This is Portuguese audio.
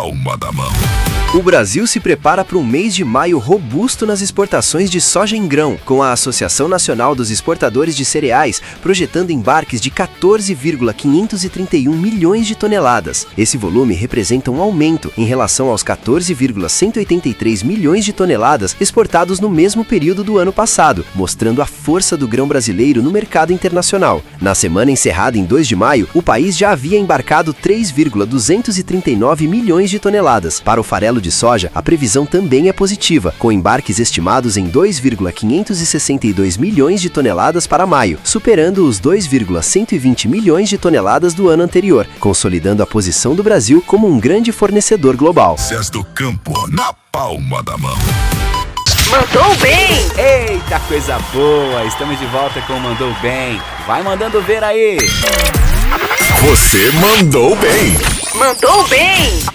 palma da mão. O Brasil se prepara para um mês de maio robusto nas exportações de soja em grão, com a Associação Nacional dos Exportadores de Cereais projetando embarques de 14,531 milhões de toneladas. Esse volume representa um aumento em relação aos 14,183 milhões de toneladas exportados no mesmo período do ano passado, mostrando a força do grão brasileiro no mercado internacional. Na semana encerrada em 2 de maio, o país já havia embarcado 3,239 milhões de toneladas. Para o farelo de soja, a previsão também é positiva, com embarques estimados em 2,562 milhões de toneladas para maio, superando os 2,120 milhões de toneladas do ano anterior, consolidando a posição do Brasil como um grande fornecedor global. Cés do Campo, na palma da mão. Mandou bem! Eita, coisa boa! Estamos de volta com o Mandou Bem. Vai mandando ver aí! Você mandou bem! Mandou bem!